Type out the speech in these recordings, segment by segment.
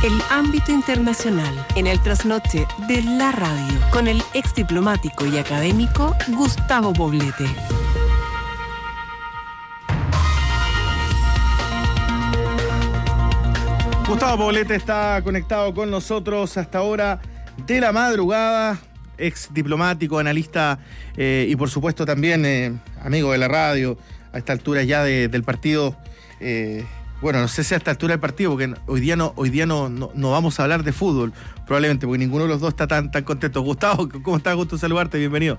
El ámbito internacional en el trasnoche de la radio con el ex diplomático y académico Gustavo Poblete. Gustavo Poblete está conectado con nosotros hasta ahora de la madrugada, ex diplomático, analista y por supuesto también amigo de la radio a esta altura ya del partido. Bueno, no sé si a esta altura del partido, porque hoy día no vamos a hablar de fútbol, probablemente, porque ninguno de los dos está tan contento. Gustavo, ¿cómo estás? Gusto saludarte, bienvenido.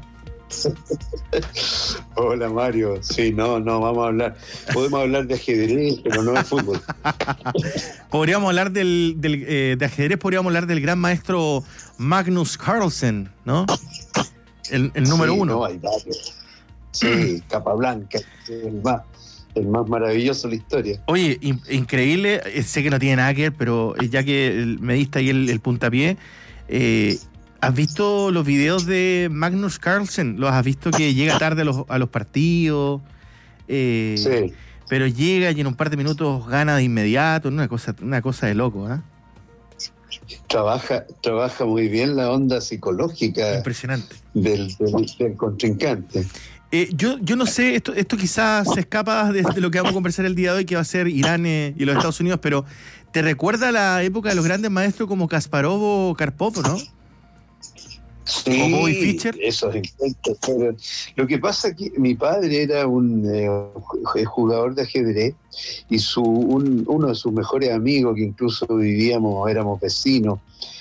Hola Mario, sí, no, vamos a hablar. Podemos hablar de ajedrez, pero no de fútbol. Podríamos hablar de ajedrez, podríamos hablar del gran maestro Magnus Carlsen, ¿no? El número uno. No, hay varios. Sí, Capablanca, el más maravilloso de la historia. Oye, increíble, sé que no tiene nada que ver, pero ya que me diste ahí el puntapié, ¿has visto los videos de Magnus Carlsen? ¿Los has visto que llega tarde a los partidos? Sí. Pero llega y en un par de minutos gana de inmediato, una cosa de loco, ¿eh? Trabaja muy bien la onda psicológica. Impresionante. Del contrincante. Yo no sé, esto quizás se escapa de lo que vamos a conversar el día de hoy, que va a ser Irán y los Estados Unidos, pero ¿te recuerda la época de los grandes maestros como Kasparov o Karpov, no? Sí, o Bobby Fischer. Esos encuentros fueron. Lo que pasa es que mi padre era un jugador de ajedrez y uno de sus mejores amigos, que incluso éramos vecinos,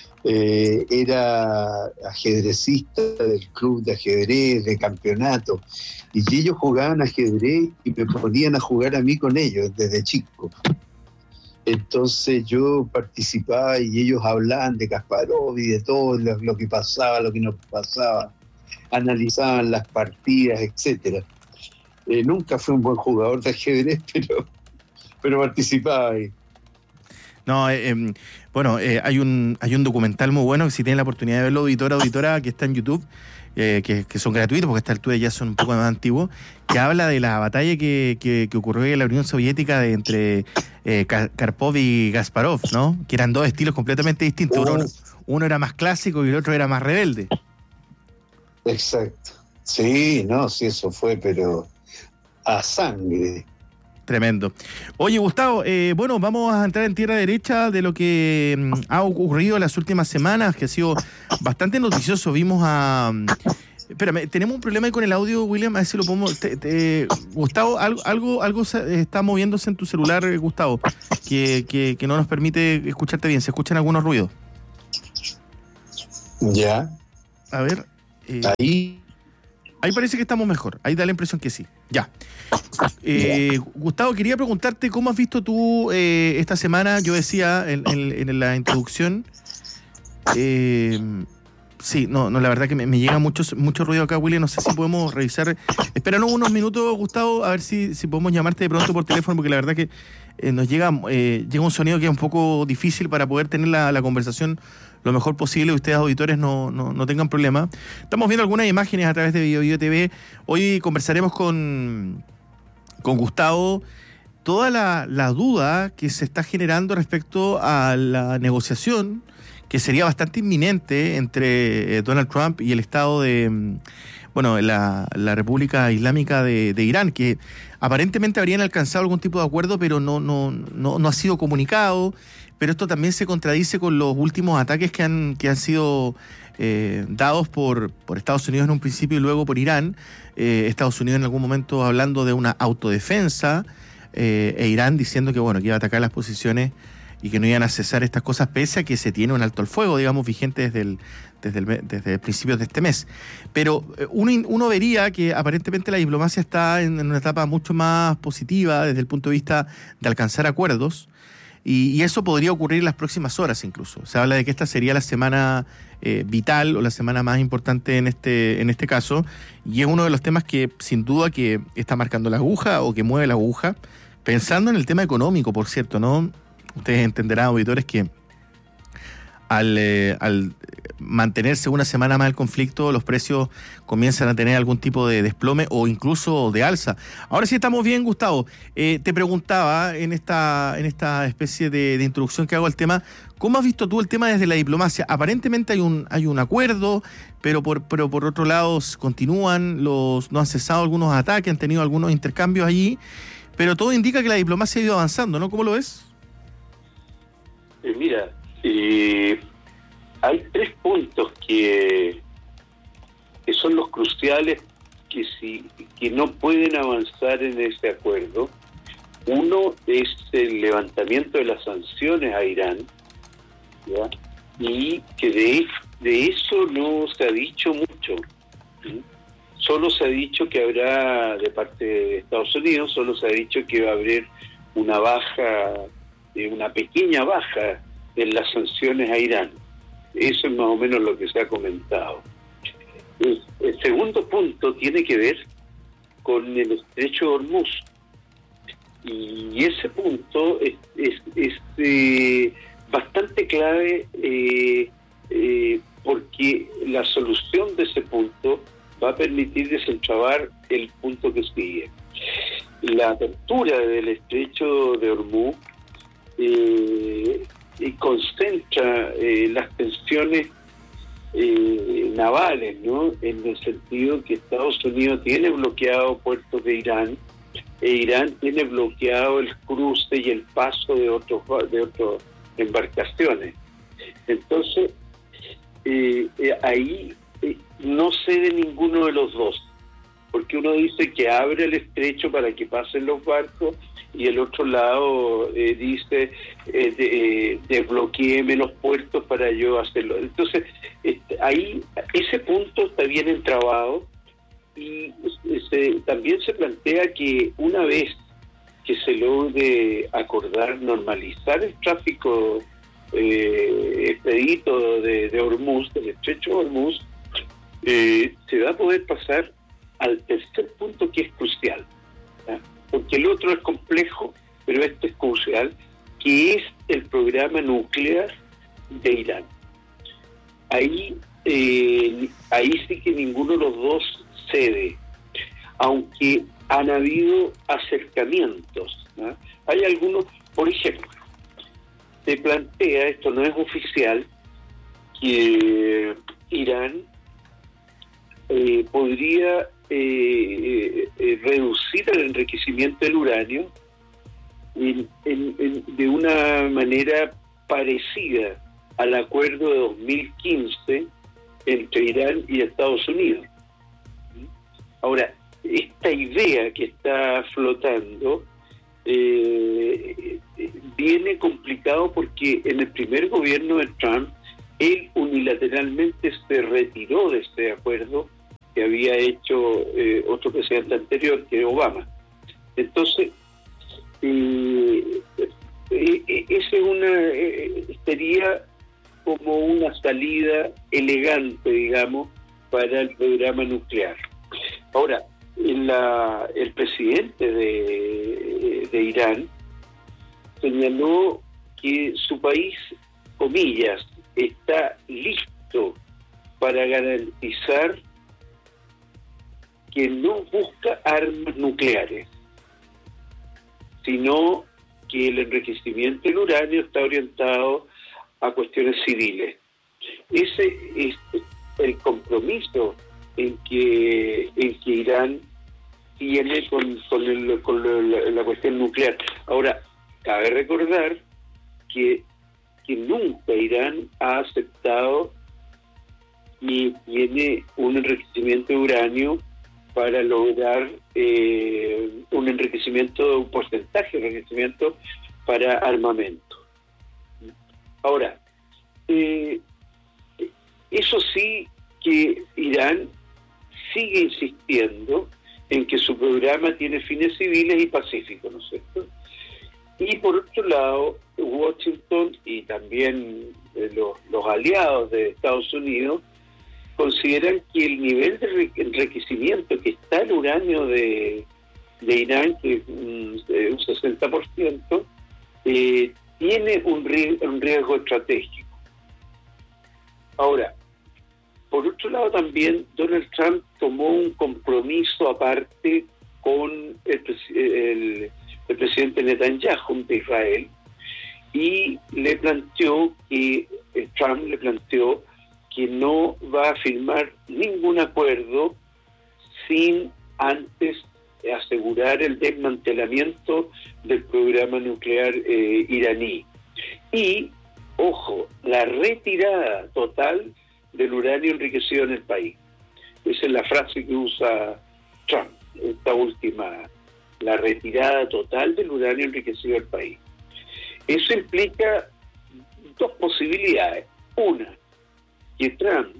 era ajedrecista del club de ajedrez, de campeonato, y ellos jugaban ajedrez y me ponían a jugar a mí con ellos desde chico. Entonces yo participaba y ellos hablaban de Kasparov y de todo lo que pasaba, lo que no pasaba, analizaban las partidas, etcétera. Nunca fui un buen jugador de ajedrez, pero participaba ahí. No, bueno, hay un documental muy bueno que si tienen la oportunidad de verlo, auditora, que está en YouTube, que son gratuitos porque a esta altura ya son un poco más antiguos, que habla de la batalla que ocurrió en la Unión Soviética entre Karpov y Kasparov, ¿no? Que eran dos estilos completamente distintos. Uno era más clásico y el otro era más rebelde. Exacto. Sí, eso fue, pero a sangre. Tremendo. Oye, Gustavo, bueno, vamos a entrar en tierra derecha de lo que ha ocurrido en las últimas semanas, que ha sido bastante noticioso. Vimos a... Espérame, tenemos un problema ahí con el audio, William, a ver si lo podemos... Gustavo, algo está moviéndose en tu celular, Gustavo, que no nos permite escucharte bien. Se escuchan algunos ruidos. Ya. A ver... Ahí parece que estamos mejor. Ahí da la impresión que sí. Ya. Gustavo, quería preguntarte cómo has visto tú esta semana. Yo decía en la introducción. Sí, no, la verdad que me llega mucho ruido acá, William. No sé si podemos revisar. Espéranos unos minutos, Gustavo, a ver si podemos llamarte de pronto por teléfono, porque la verdad que nos llega un sonido que es un poco difícil para poder tener la conversación lo mejor posible y ustedes, auditores, no tengan problema. Estamos viendo algunas imágenes a través de BioBio TV. Hoy conversaremos con Gustavo toda la duda que se está generando respecto a la negociación que sería bastante inminente entre Donald Trump y el Estado de la República Islámica de Irán, que aparentemente habrían alcanzado algún tipo de acuerdo, pero no ha sido comunicado. Pero esto también se contradice con los últimos ataques que han sido dados por Estados Unidos en un principio y luego por Irán. Estados Unidos en algún momento hablando de una autodefensa e Irán diciendo que iba a atacar las posiciones y que no iban a cesar estas cosas, pese a que se tiene un alto el fuego, digamos, vigente desde principios de este mes. Pero uno vería que aparentemente la diplomacia está en una etapa mucho más positiva desde el punto de vista de alcanzar acuerdos, y eso podría ocurrir en las próximas horas incluso. Se habla de que esta sería la semana vital o la semana más importante en este caso, y es uno de los temas que sin duda que está marcando la aguja o que mueve la aguja, pensando en el tema económico, por cierto, ¿no? Ustedes entenderán, auditores, que al mantenerse una semana más el conflicto, los precios comienzan a tener algún tipo de desplome o incluso de alza. Ahora sí estamos bien, Gustavo. Te preguntaba en esta especie de introducción que hago al tema, ¿cómo has visto tú el tema desde la diplomacia? Aparentemente hay un acuerdo, pero por otro lado continúan no han cesado algunos ataques, han tenido algunos intercambios allí, pero todo indica que la diplomacia ha ido avanzando, ¿no? ¿Cómo lo ves? Mira, hay 3 puntos que son los cruciales que no pueden avanzar en ese acuerdo. Uno es el levantamiento de las sanciones a Irán, ¿ya? Y que de eso no se ha dicho mucho. Solo se ha dicho que habrá, de parte de Estados Unidos, solo se ha dicho que va a haber una pequeña baja en las sanciones a Irán. Eso es más o menos lo que se ha comentado. El segundo punto tiene que ver con el estrecho de Hormuz. Y ese punto es bastante clave porque la solución de ese punto va a permitir desentrabar el punto que sigue. La apertura del estrecho de Hormuz concentra las tensiones navales, ¿no? En el sentido que Estados Unidos tiene bloqueado puertos de Irán e Irán tiene bloqueado el cruce y el paso de otras embarcaciones. Entonces, ahí no cede ninguno de los dos, porque uno dice que abre el estrecho para que pasen los barcos y el otro lado dice desbloquéeme los puertos para yo hacerlo. Entonces, ahí ese punto está bien entrabado y también se plantea que una vez que se logre acordar normalizar el tráfico expedito de Hormuz, del estrecho de Hormuz, se va a poder pasar al tercer punto que es crucial, ¿ya? Porque el otro es complejo, pero este es crucial, que es el programa nuclear de Irán. Ahí sí que ninguno de los dos cede, aunque han habido acercamientos, ¿no? Hay algunos, por ejemplo, se plantea, esto no es oficial, que Irán podría reducir el enriquecimiento del uranio de una manera parecida al acuerdo de 2015 entre Irán y Estados Unidos. Ahora, esta idea que está flotando viene complicado porque en el primer gobierno de Trump, él unilateralmente se retiró de este acuerdo que había hecho otro presidente anterior, que es Obama. Entonces, sería como una salida elegante, digamos, para el programa nuclear. Ahora, el presidente de Irán señaló que su país, comillas, está listo para garantizar que no busca armas nucleares, sino que el enriquecimiento del uranio está orientado a cuestiones civiles. Ese es el compromiso en que Irán tiene con la cuestión nuclear. Ahora, cabe recordar que nunca Irán ha aceptado ni tiene un enriquecimiento de uranio para lograr un porcentaje de enriquecimiento para armamento. Ahora, eso sí que Irán sigue insistiendo en que su programa tiene fines civiles y pacíficos, ¿no es cierto? Y por otro lado, Washington y también los aliados de Estados Unidos consideran que el nivel de enriquecimiento que está el uranio de Irán, que es un 60%, tiene un riesgo estratégico. Ahora, por otro lado también Donald Trump tomó un compromiso aparte con el presidente Netanyahu de Israel, y Trump le planteó que no va a firmar ningún acuerdo sin antes asegurar el desmantelamiento del programa nuclear iraní. Y, ojo, la retirada total del uranio enriquecido en el país. Esa es la frase que usa Trump, esta última, la retirada total del uranio enriquecido del país. Eso implica dos posibilidades. Una, que Trump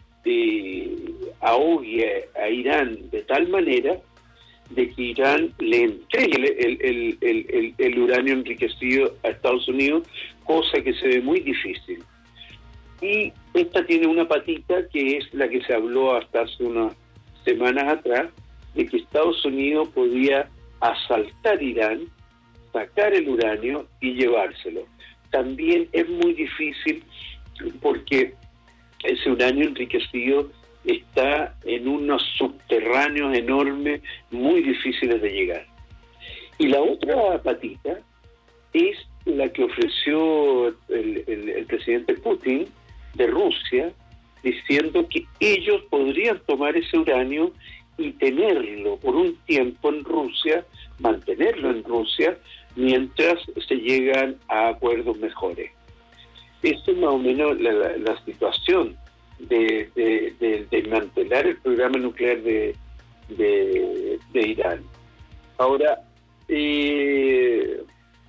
ahogue a Irán de tal manera de que Irán le entregue el uranio enriquecido a Estados Unidos, cosa que se ve muy difícil. Y esta tiene una patita que es la que se habló hasta hace unas semanas atrás, de que Estados Unidos podía asaltar Irán, sacar el uranio y llevárselo. También es muy difícil porque ese uranio enriquecido está en unos subterráneos enormes, muy difíciles de llegar. Y la otra patita es la que ofreció el presidente Putin de Rusia, diciendo que ellos podrían tomar ese uranio y tenerlo por un tiempo en Rusia, mantenerlo en Rusia, mientras se llegan a acuerdos mejores. Esta es más o menos la situación de desmantelar el programa nuclear de Irán. Ahora, en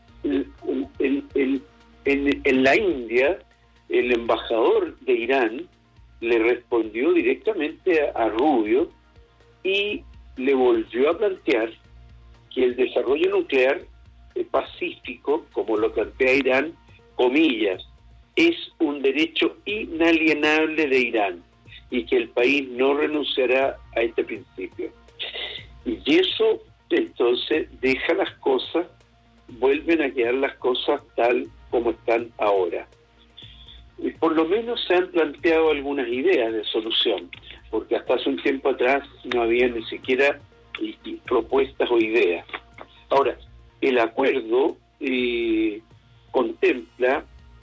la India, el embajador de Irán le respondió directamente a Rubio y le volvió a plantear que el desarrollo nuclear pacífico, como lo plantea Irán, comillas, es un derecho inalienable de Irán y que el país no renunciará a este principio. Y eso entonces deja las cosas, vuelven a quedar las cosas tal como están ahora. Y por lo menos se han planteado algunas ideas de solución, porque hasta hace un tiempo atrás no había ni siquiera propuestas o ideas. Ahora, el acuerdo contempla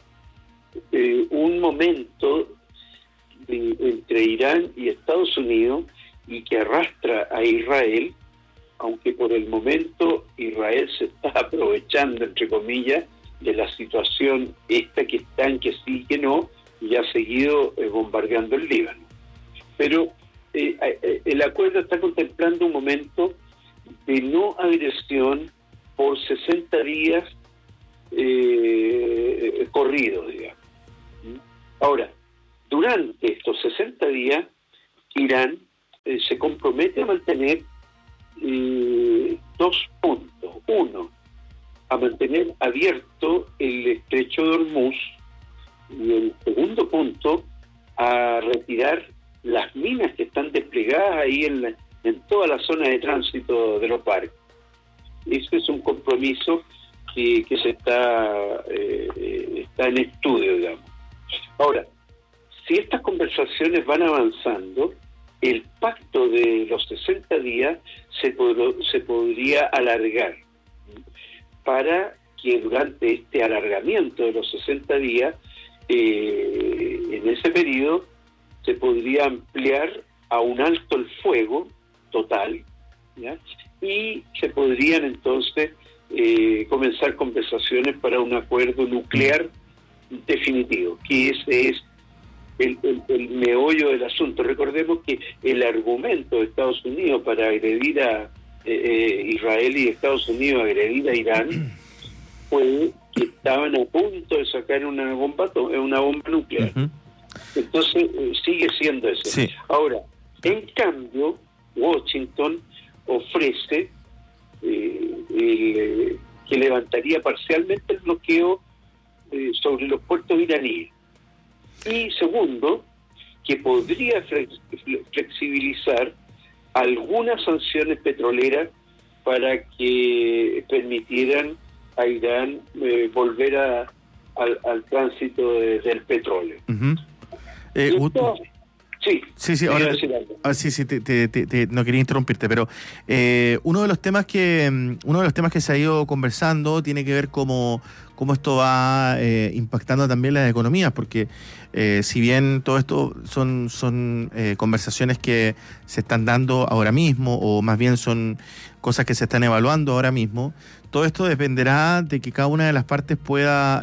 un momento entre Irán y Estados Unidos y que arrastra a Israel, aunque por el momento Israel se está aprovechando, entre comillas, de la situación esta que está en que sí que no, y ha seguido bombardeando el Líbano. Pero el acuerdo está contemplando un momento de no agresión por 60 días corridos, digamos. Ahora, durante estos 60 días, Irán se compromete a mantener dos puntos. Uno, a mantener abierto el estrecho de Hormuz, y el segundo punto, a retirar las minas que están desplegadas ahí en toda la zona de tránsito de los barcos. Ese es un compromiso que se está en estudio, digamos. Ahora, si estas conversaciones van avanzando, el pacto de los 60 días se podría alargar, para que durante este alargamiento de los 60 días, en ese periodo, se podría ampliar a un alto el fuego total, ¿ya? Y se podrían entonces comenzar conversaciones para un acuerdo nuclear definitivo, que ese es el meollo del asunto. Recordemos que el argumento de Estados Unidos para agredir a Israel y Estados Unidos agredir a Irán fue que estaban a punto de sacar una bomba nuclear. Uh-huh. Entonces sigue siendo eso. Sí. Ahora, en cambio, Washington ofrece que levantaría parcialmente el bloqueo sobre los puertos iraníes. Y segundo, que podría flexibilizar algunas sanciones petroleras para que permitieran a Irán volver al tránsito del petróleo. Uh-huh. Sí, ahora no quería interrumpirte, pero uno de los temas que se ha ido conversando tiene que ver cómo esto va impactando también las economías, porque si bien todo esto son conversaciones que se están dando ahora mismo, o más bien son cosas que se están evaluando ahora mismo, todo esto dependerá de que cada una de las partes pueda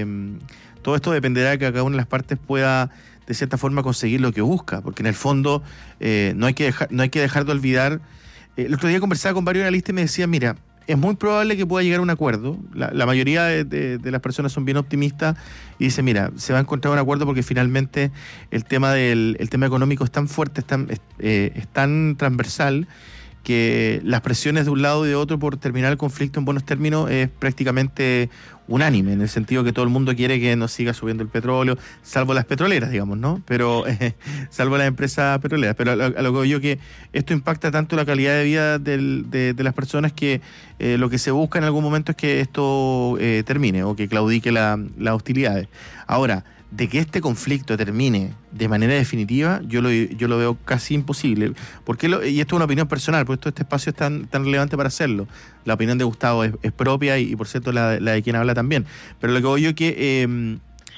de cierta forma conseguir lo que busca, porque en el fondo no hay que dejar de olvidar. El otro día conversaba con varios analistas y me decían, mira, es muy probable que pueda llegar a un acuerdo. La mayoría de las personas son bien optimistas y dicen, mira, se va a encontrar un acuerdo porque finalmente el tema económico es tan fuerte, es tan transversal, que las presiones de un lado y de otro por terminar el conflicto en buenos términos es prácticamente unánime, en el sentido que todo el mundo quiere que no siga subiendo el petróleo, salvo las petroleras, digamos, ¿no? Pero salvo las empresas petroleras. Pero a lo que veo yo, que esto impacta tanto la calidad de vida de las personas, que lo que se busca en algún momento es que esto termine, o que claudique las hostilidades. Ahora, de que este conflicto termine de manera definitiva, yo lo veo casi imposible. Y esto es una opinión personal, porque este espacio es tan relevante para hacerlo. La opinión de Gustavo es propia y por cierto, la de quien habla también. Pero lo que voy yo es que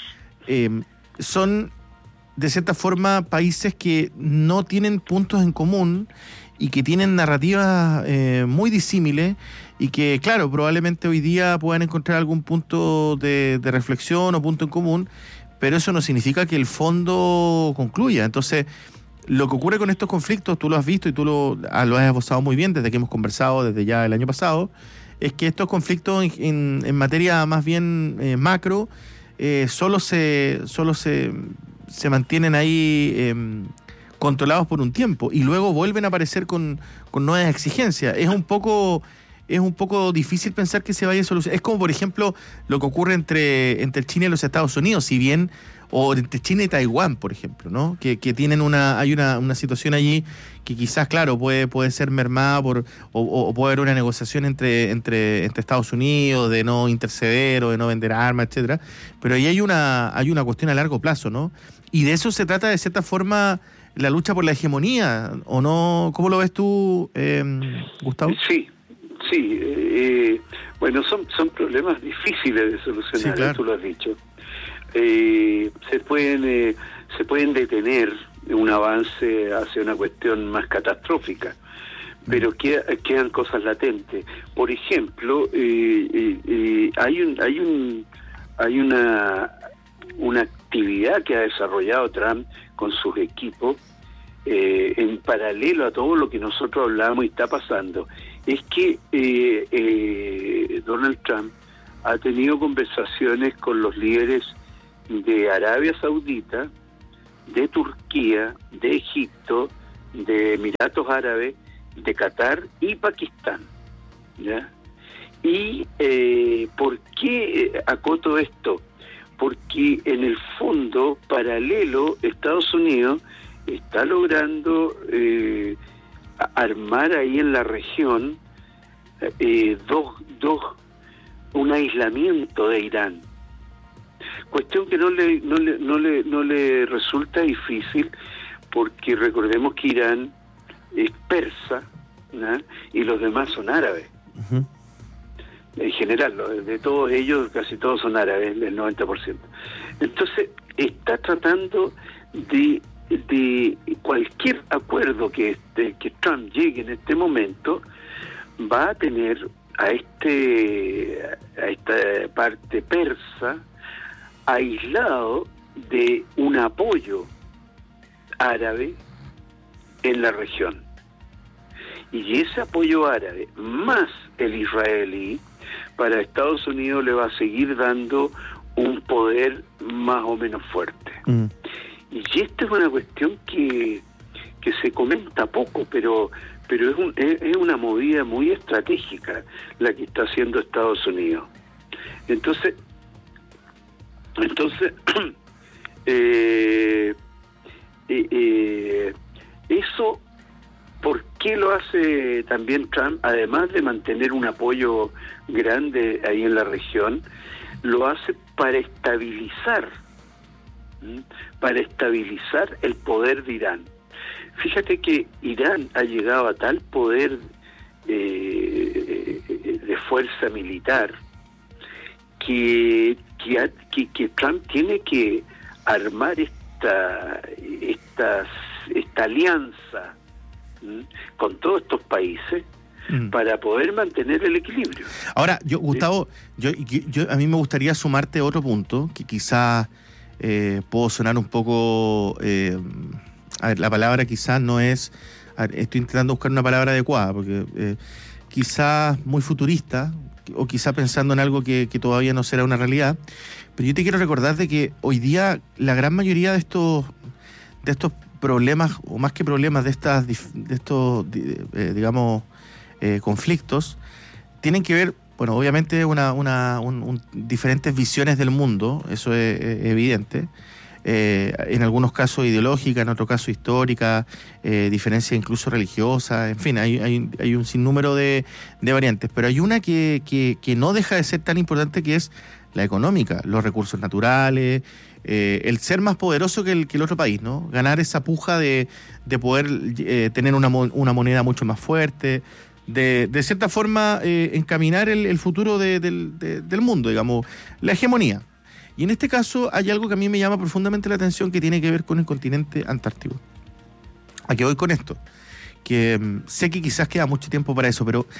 son, de cierta forma, países que no tienen puntos en común y que tienen narrativas muy disímiles, y que, claro, probablemente hoy día puedan encontrar algún punto de reflexión o punto en común, pero eso no significa que el fondo concluya. Entonces, lo que ocurre con estos conflictos, tú lo has visto y tú lo has esbozado muy bien desde que hemos conversado, desde ya el año pasado, es que estos conflictos en materia más bien macro solo se mantienen ahí controlados por un tiempo y luego vuelven a aparecer con nuevas exigencias. Es un poco difícil pensar que se vaya a solucionar. Es como, por ejemplo, lo que ocurre entre China y los Estados Unidos, o entre China y Taiwán, por ejemplo, ¿no? Que tienen hay una situación allí que quizás, claro, puede ser mermada o puede haber una negociación entre Estados Unidos de no interceder o de no vender armas, etcétera. Pero ahí hay una cuestión a largo plazo, ¿no? Y de eso se trata, de cierta forma, la lucha por la hegemonía, ¿o no? ¿Cómo lo ves tú, Gustavo? Sí, bueno, son problemas difíciles de solucionar, sí, claro. Tú lo has dicho. Se pueden detener un avance hacia una cuestión más catastrófica, pero quedan cosas latentes. Por ejemplo, hay una actividad que ha desarrollado Trump con sus equipos en paralelo a todo lo que nosotros hablábamos y está pasando. Es que Donald Trump ha tenido conversaciones con los líderes de Arabia Saudita, de Turquía, de Egipto, de Emiratos Árabes, de Qatar y Pakistán, ¿ya? Y ¿por qué acoto esto? Porque en el fondo, paralelo, Estados Unidos está logrando armar ahí en la región un aislamiento de Irán, cuestión que no le resulta difícil, porque recordemos que Irán es persa, ¿no? Y los demás son árabes. Uh-huh. En general, de todos ellos, casi todos son árabes, el 90%. Entonces, está tratando de cualquier acuerdo que Trump llegue en este momento, va a tener a esta parte persa aislado de un apoyo árabe en la región. Y ese apoyo árabe más el israelí, para Estados Unidos le va a seguir dando un poder más o menos fuerte. Mm. Y esta es una cuestión que se comenta poco, pero es una movida muy estratégica la que está haciendo Estados Unidos. Entonces eso, ¿por qué lo hace también Trump? Además de mantener un apoyo grande ahí en la región, lo hace para estabilizar para estabilizar el poder de Irán. Fíjate que Irán ha llegado a tal poder de fuerza militar que Trump tiene que armar esta alianza con todos estos países para poder mantener el equilibrio. Ahora, Gustavo, a mí me gustaría sumarte otro punto que quizás puedo sonar un poco, a ver, la palabra quizás no es, estoy intentando buscar una palabra adecuada, porque quizás muy futurista, o quizás pensando en algo que todavía no será una realidad, pero yo te quiero recordar de que hoy día la gran mayoría de estos problemas, o más que problemas, de estos digamos, conflictos, tienen que ver, bueno, obviamente diferentes visiones del mundo, eso es evidente, en algunos casos ideológica, en otro caso histórica, diferencias incluso religiosas, en fin, hay un sinnúmero de variantes, pero hay una que no deja de ser tan importante, que es la económica, los recursos naturales, el ser más poderoso que el otro país, ¿no? Ganar esa puja de poder tener una moneda mucho más fuerte, de cierta forma encaminar el futuro del mundo, digamos, la hegemonía. Y en este caso hay algo que a mí me llama profundamente la atención, que tiene que ver con el continente antártico. ¿A qué voy con esto? Que sé que quizás queda mucho tiempo para eso, pero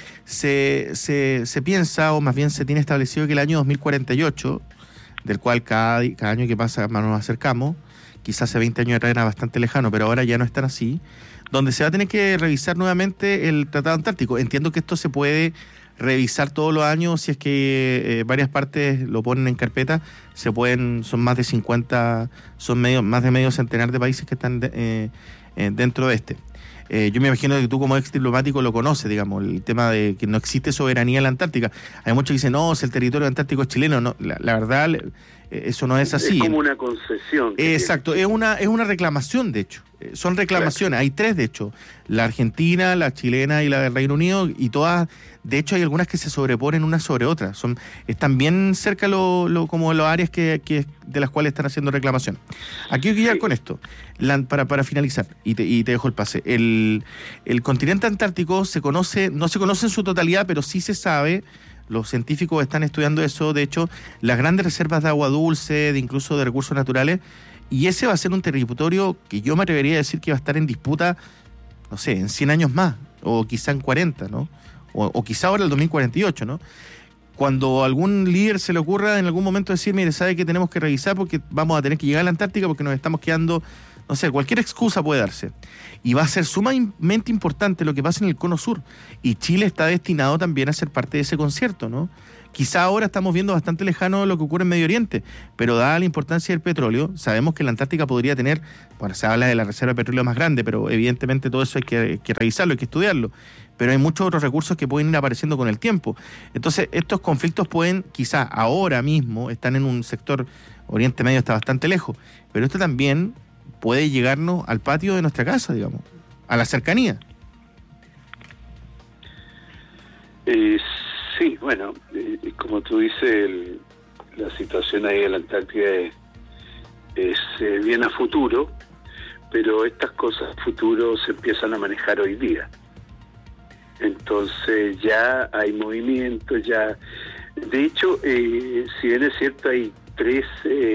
se piensa, o más bien se tiene establecido, que el año 2048, del cual cada año que pasa más nos acercamos, quizás hace 20 años atrás era bastante lejano, pero ahora ya no es tan así, donde se va a tener que revisar nuevamente el Tratado Antártico. Entiendo que esto se puede revisar todos los años, si es que varias partes lo ponen en carpeta, son más de 50, más de medio centenar de países que están dentro de este. Yo me imagino que tú, como ex diplomático, lo conoces, digamos, el tema de que no existe soberanía en la Antártica. Hay muchos que dicen, no, si el territorio antártico es chileno. No, la verdad, eso no es así. Es como una concesión. Exacto, es una reclamación, de hecho. Son reclamaciones, claro. Hay 3, de hecho: la argentina, la chilena y la del Reino Unido, y todas, de hecho hay algunas que se sobreponen unas sobre otras, están bien cerca como los áreas de las cuales están haciendo reclamación. Aquí voy a llegar con esto, para finalizar, y te dejo el pase. El continente antártico no se conoce en su totalidad, pero sí se sabe. Los científicos están estudiando eso. De hecho, las grandes reservas de agua dulce, incluso de recursos naturales, y ese va a ser un territorio que yo me atrevería a decir que va a estar en disputa, no sé, en 100 años más, o quizá en 40, ¿no? O quizá ahora el 2048, ¿no? Cuando a algún líder se le ocurra en algún momento decir, mire, sabe que tenemos que revisar porque vamos a tener que llegar a la Antártica porque nos estamos quedando, no sé, cualquier excusa puede darse. Y va a ser sumamente importante lo que pasa en el Cono Sur. Y Chile está destinado también a ser parte de ese concierto, ¿no? Quizá ahora estamos viendo bastante lejano lo que ocurre en Medio Oriente, pero dada la importancia del petróleo, sabemos que la Antártica podría tener, bueno, se habla de la reserva de petróleo más grande, pero evidentemente todo eso hay que revisarlo, hay que estudiarlo. Pero hay muchos otros recursos que pueden ir apareciendo con el tiempo. Entonces, estos conflictos pueden, quizá ahora mismo, están en un sector, Oriente Medio está bastante lejos, pero esto también puede llegarnos al patio de nuestra casa, digamos, a la cercanía. Sí, bueno, como tú dices, la situación ahí en la Antártida es bien a futuro, pero estas cosas a futuro se empiezan a manejar hoy día. Entonces ya hay movimiento, ya... De hecho, si bien es cierto, hay 3,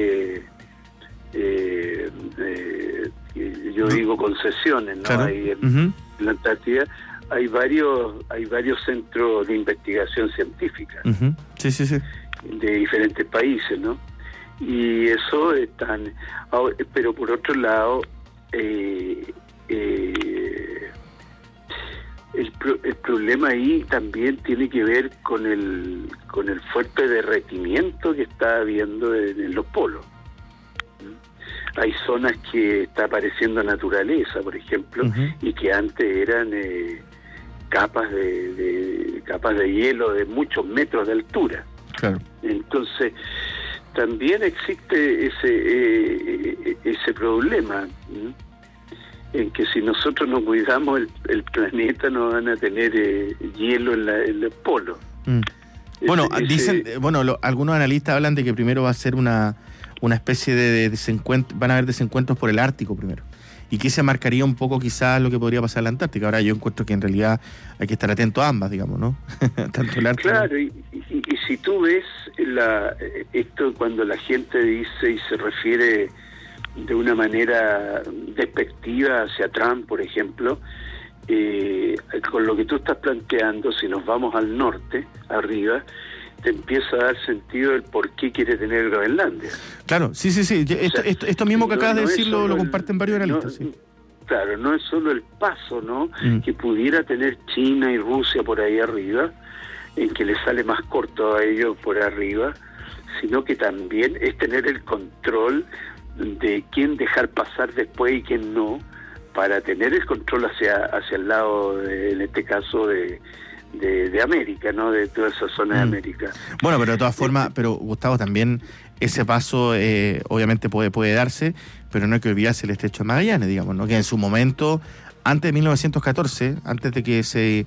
yo digo concesiones, ¿no? Claro. Ahí en la Antártida hay varios centros de investigación científica. Sí. De diferentes países, ¿no? Y eso están... Pero por otro lado, el problema ahí también tiene que ver con el fuerte derretimiento que está habiendo en los polos. Hay zonas que está apareciendo naturaleza, por ejemplo, y que antes eran capas de hielo de muchos metros de altura. Claro. Entonces también existe ese problema, en que si nosotros no cuidamos el planeta, no van a tener hielo en los polos. Bueno, dicen, algunos analistas hablan de que primero va a ser una una especie de desencuentro, van a haber desencuentros por el Ártico primero. Y que se marcaría un poco quizás lo que podría pasar en la Antártica. Ahora yo encuentro que en realidad hay que estar atento a ambas, digamos, ¿no? Tanto el Ártico. Claro, y si tú ves esto cuando la gente dice y se refiere de una manera despectiva hacia Trump, por ejemplo, con lo que tú estás planteando, si nos vamos al norte, arriba, te empieza a dar sentido el por qué quiere tener Groenlandia. Claro, sí. Esto mismo que acabas de decir lo comparten varios analistas. Sí. Claro, no es solo el paso, ¿no? Que pudiera tener China y Rusia por ahí arriba, en que le sale más corto a ellos por arriba, sino que también es tener el control de quién dejar pasar después y quién no, para tener el control hacia el lado, en este caso, de América, ¿no? De toda esa zona de América. Bueno, pero de todas formas, Gustavo, también ese paso obviamente puede darse, pero no hay que olvidarse el Estrecho de Magallanes, digamos, ¿no? Que en su momento, antes de 1914, antes de que se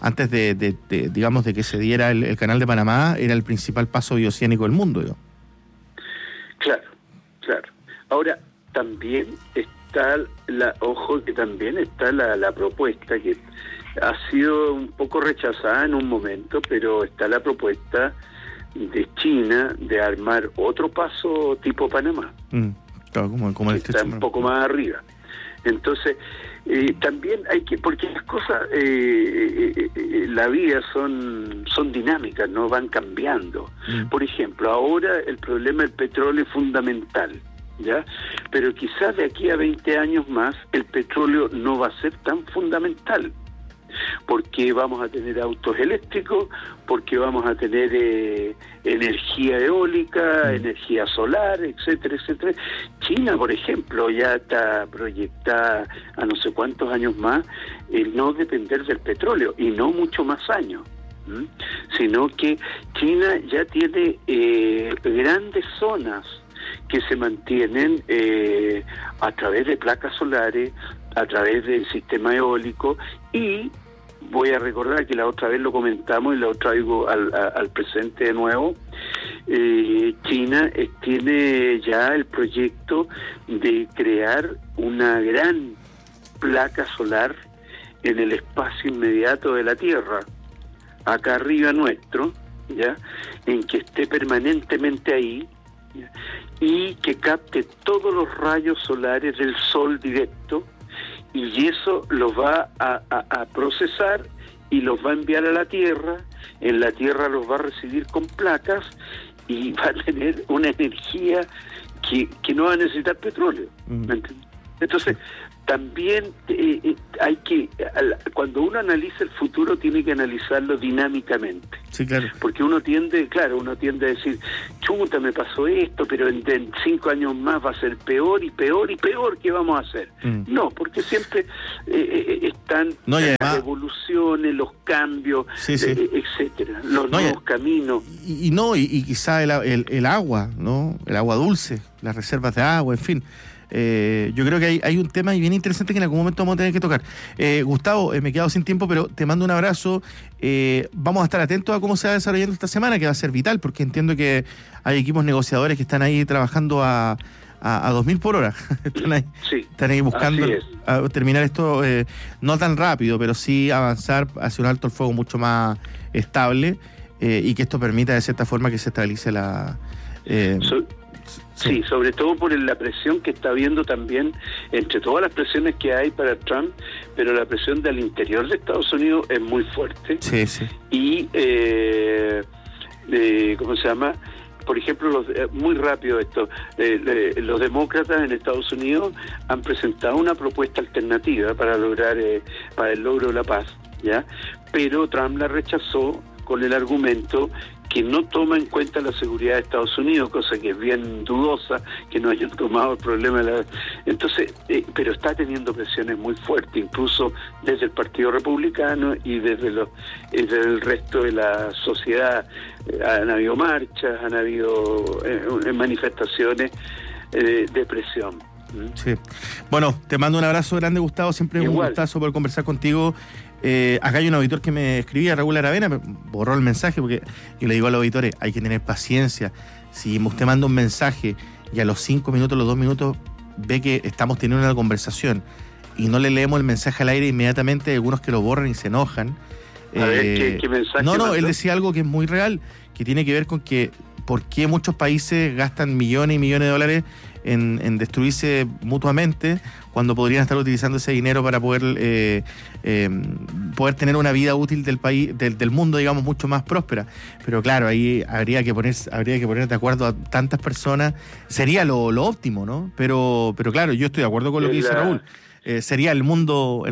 diera el Canal de Panamá, era el principal paso bioceánico del mundo, ¿no? Claro. Ahora, también está la propuesta que ha sido un poco rechazada en un momento, pero está la propuesta de China de armar otro paso tipo Panamá. Claro, como el está un poco más arriba. Entonces, también hay que, porque las cosas, la vida son dinámicas, no van cambiando. Por ejemplo, ahora el problema del petróleo es fundamental, ¿ya? Pero quizás de aquí a 20 años más el petróleo no va a ser tan fundamental, porque vamos a tener autos eléctricos, porque vamos a tener energía eólica, energía solar, etcétera. China, por ejemplo, ya está proyectada a no sé cuántos años más no depender del petróleo, y no mucho más años, sino que China ya tiene grandes zonas que se mantienen a través de placas solares, a través del sistema eólico, y voy a recordar que la otra vez lo comentamos y lo traigo al presente de nuevo. China tiene ya el proyecto de crear una gran placa solar en el espacio inmediato de la Tierra, acá arriba nuestro, ¿ya? En que esté permanentemente ahí, ¿ya? Y que capte todos los rayos solares del sol directo, y eso los va a procesar y los va a enviar a la Tierra. En la Tierra los va a recibir con placas y va a tener una energía que no va a necesitar petróleo. ¿Me entiendes? Entonces, también hay que, cuando uno analiza el futuro, tiene que analizarlo dinámicamente. Sí, claro. Porque uno tiende a decir, chuta, me pasó esto, pero en 5 años más va a ser peor y peor y peor, ¿qué vamos a hacer? No, porque siempre están las evoluciones, los cambios, etcétera, los nuevos caminos. Y quizá el agua, ¿no? El agua dulce, las reservas de agua, en fin. Yo creo que hay un tema bien interesante que en algún momento vamos a tener que tocar. Gustavo, me he quedado sin tiempo, pero te mando un abrazo. Vamos a estar atentos a cómo se va desarrollando esta semana, que va a ser vital, porque entiendo que hay equipos negociadores que están ahí trabajando a 2.000 por hora. Están ahí buscando terminar esto, no tan rápido, pero sí avanzar hacia un alto el fuego mucho más estable, y que esto permita de cierta forma que se estabilice la... Sí, sobre todo por la presión que está habiendo también, entre todas las presiones que hay para Trump, pero la presión del interior de Estados Unidos es muy fuerte. Sí. Y, ¿cómo se llama? Por ejemplo, muy rápido esto, los demócratas en Estados Unidos han presentado una propuesta alternativa para lograr, para el logro de la paz, ¿ya? Pero Trump la rechazó con el argumento que no toma en cuenta la seguridad de Estados Unidos, cosa que es bien dudosa, que no hayan tomado el problema de Entonces, pero está teniendo presiones muy fuertes, incluso desde el Partido Republicano y desde el resto de la sociedad. Han habido marchas, han habido manifestaciones de presión. Sí. Bueno, te mando un abrazo grande, Gustavo, siempre es un gustazo poder conversar contigo. Acá hay un auditor que me escribía, Raúl Aravena, me borró el mensaje porque yo le digo a los auditores, hay que tener paciencia. Si usted manda un mensaje y a los 5 minutos, los 2 minutos, ve que estamos teniendo una conversación y no le leemos el mensaje al aire inmediatamente, hay algunos que lo borran y se enojan. A ver, ¿qué mensaje No, mandó? él decía algo que es muy real, que tiene que ver con que por qué muchos países gastan millones y millones de dólares en destruirse mutuamente cuando podrían estar utilizando ese dinero para poder tener una vida útil del país, del mundo, digamos, mucho más próspera. Pero claro, ahí habría que poner de acuerdo a tantas personas, sería lo óptimo, ¿no? Pero claro, yo estoy de acuerdo con lo que dice Raúl. Sería el mundo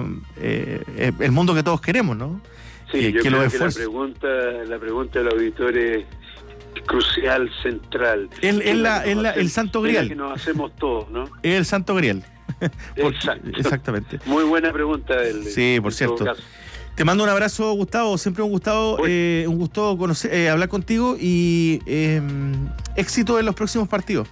que todos queremos, ¿no? Sí, yo creo que la pregunta del auditor es crucial, central. El santo grial. Que nos hacemos todos, ¿no? Es el santo grial. Exacto. Exactamente. Muy buena pregunta. Sí, por cierto. Te mando un abrazo, Gustavo. Siempre un gusto hablar contigo y éxito en los próximos partidos.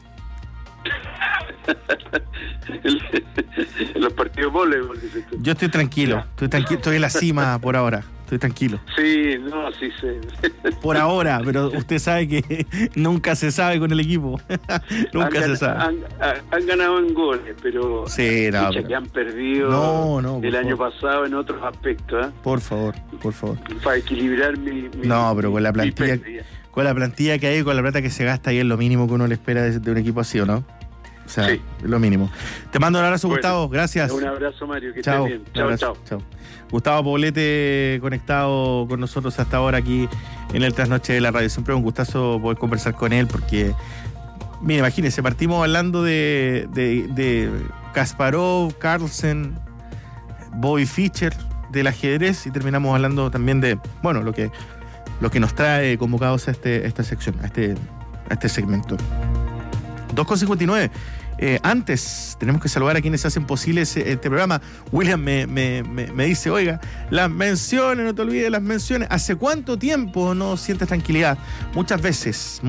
En los partidos voleibol, dices tú. Yo estoy tranquilo, estoy en la cima por ahora. Estoy tranquilo. Sí, no, sí sé. Por ahora, pero usted sabe que nunca se sabe con el equipo. Nunca se sabe. Han ganado en goles, pero sí, no, que han perdido el año pasado en otros aspectos. Por favor. Para equilibrar mi pero con la plantilla que hay, con la plata que se gasta ahí es lo mínimo que uno le espera de un equipo así, ¿o no? O sea, sí, es lo mínimo. Te mando un abrazo, Gustavo. Gracias. Un abrazo, Mario. Que estés bien. Chao. Gustavo Poblete conectado con nosotros hasta ahora aquí en el Trasnoche de la Radio. Siempre es un gustazo poder conversar con él porque, mira, imagínense, partimos hablando de Kasparov, Carlsen, Bobby Fischer, del ajedrez y terminamos hablando también de, bueno, lo que nos trae convocados a esta sección, a este segmento. 2:59. Antes tenemos que saludar a quienes hacen posible este programa. William me dice, oiga, las menciones, no te olvides de las menciones. ¿Hace cuánto tiempo no sientes tranquilidad? Muchas veces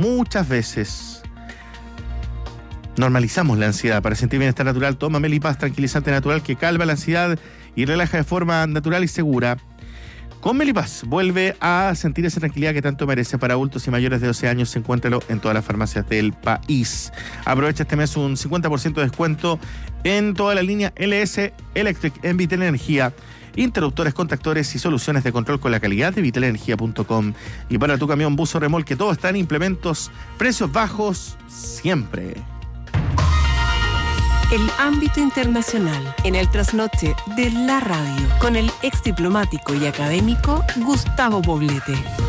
normalizamos la ansiedad. Para sentir bienestar natural, toma Melipaz, tranquilizante natural que calma la ansiedad y relaja de forma natural y segura. Con Melipaz vuelve a sentir esa tranquilidad que tanto merece. Para adultos y mayores de 12 años, encuéntralo en todas las farmacias del país. Aprovecha este mes un 50% de descuento en toda la línea LS Electric en Vital Energía. Interruptores, contactores y soluciones de control con la calidad de vitalenergia.com. Y para tu camión, bus o remolque, todo está en implementos, precios bajos siempre. El ámbito internacional en el trasnoche de la radio con el ex diplomático y académico Gustavo Poblete.